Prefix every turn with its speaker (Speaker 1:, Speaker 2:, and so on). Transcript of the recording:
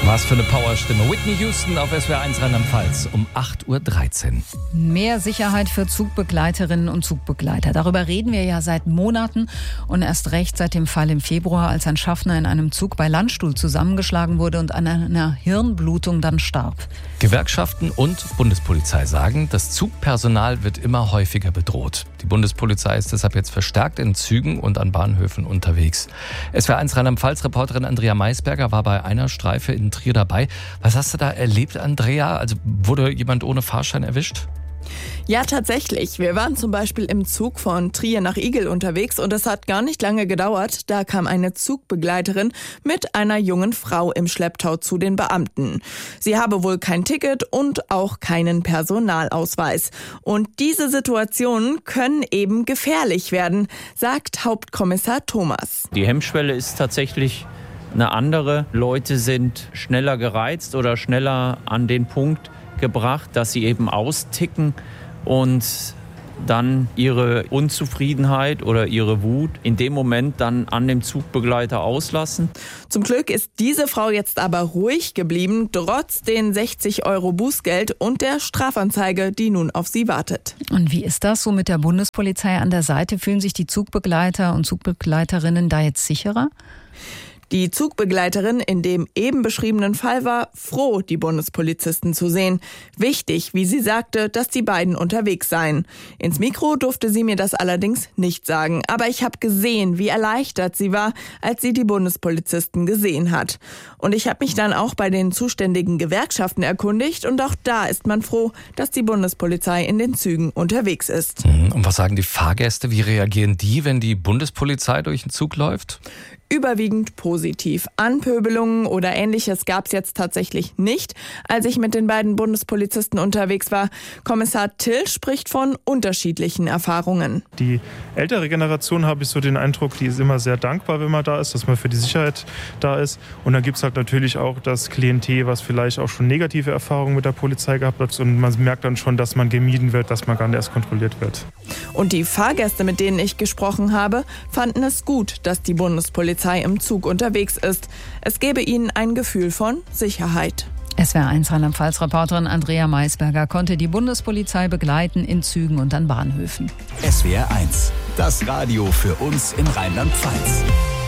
Speaker 1: Was für eine Powerstimme. Whitney Houston auf SWR 1 Rheinland-Pfalz um 8.13 Uhr.
Speaker 2: Mehr Sicherheit für Zugbegleiterinnen und Zugbegleiter. Darüber reden wir ja seit Monaten und erst recht seit dem Fall im Februar, als ein Schaffner in einem Zug bei Landstuhl zusammengeschlagen wurde und an einer Hirnblutung dann starb.
Speaker 1: Gewerkschaften und Bundespolizei sagen, das Zugpersonal wird immer häufiger bedroht. Die Bundespolizei ist deshalb jetzt verstärkt in Zügen und an Bahnhöfen unterwegs. SWR 1 Rheinland-Pfalz-Reporterin Andrea Maisberger war bei einer Streife in Trier dabei. Was hast du da erlebt, Andrea? Also wurde jemand ohne Fahrschein erwischt?
Speaker 3: Ja, tatsächlich. Wir waren zum Beispiel im Zug von Trier nach Igl unterwegs und es hat gar nicht lange gedauert. Da kam eine Zugbegleiterin mit einer jungen Frau im Schlepptau zu den Beamten. Sie habe wohl kein Ticket und auch keinen Personalausweis. Und diese Situationen können eben gefährlich werden, sagt Hauptkommissar Thomas.
Speaker 4: Die Hemmschwelle ist tatsächlich eine andere. Leute sind schneller gereizt oder schneller an den Punkt gebracht, dass sie eben austicken und dann ihre Unzufriedenheit oder ihre Wut in dem Moment dann an dem Zugbegleiter auslassen.
Speaker 3: Zum Glück ist diese Frau jetzt aber ruhig geblieben, trotz den 60 € Bußgeld und der Strafanzeige, die nun auf sie wartet.
Speaker 2: Und wie ist das so mit der Bundespolizei an der Seite? Fühlen sich die Zugbegleiter und Zugbegleiterinnen da jetzt sicherer?
Speaker 3: Die Zugbegleiterin in dem eben beschriebenen Fall war froh, die Bundespolizisten zu sehen. Wichtig, wie sie sagte, dass die beiden unterwegs seien. Ins Mikro durfte sie mir das allerdings nicht sagen. Aber ich habe gesehen, wie erleichtert sie war, als sie die Bundespolizisten gesehen hat. Und ich habe mich dann auch bei den zuständigen Gewerkschaften erkundigt. Und auch da ist man froh, dass die Bundespolizei in den Zügen unterwegs ist.
Speaker 1: Und was sagen die Fahrgäste? Wie reagieren die, wenn die Bundespolizei durch den Zug läuft?
Speaker 3: Überwiegend positiv. Anpöbelungen oder Ähnliches gab es jetzt tatsächlich nicht, als ich mit den beiden Bundespolizisten unterwegs war. Kommissar Till spricht von unterschiedlichen Erfahrungen.
Speaker 5: Die ältere Generation, habe ich so den Eindruck, die ist immer sehr dankbar, wenn man da ist, dass man für die Sicherheit da ist. Und dann gibt es halt natürlich auch das Klientel, was vielleicht auch schon negative Erfahrungen mit der Polizei gehabt hat. Und man merkt dann schon, dass man gemieden wird, dass man gar nicht erst kontrolliert wird.
Speaker 3: Und die Fahrgäste, mit denen ich gesprochen habe, fanden es gut, dass die Bundespolizei im Zug unterwegs ist. Es gebe ihnen ein Gefühl von Sicherheit.
Speaker 2: SWR 1 Rheinland-Pfalz-Reporterin Andrea Maisberger konnte die Bundespolizei begleiten in Zügen und an Bahnhöfen.
Speaker 6: SWR 1, das Radio für uns in Rheinland-Pfalz.